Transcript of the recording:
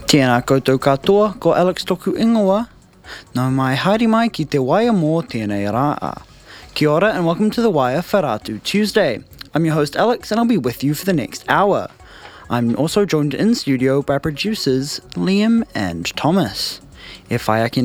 Tēnā koutou katoa, ko Alex toku ingoa. Nau mai haere mai ki te waia mō tēnei rā. Kia ora and welcome to the Wire Whāratu Tuesday. I'm your host Alex and I'll be with you for the next hour. I'm also joined in studio by producers Liam and Thomas. E whai ake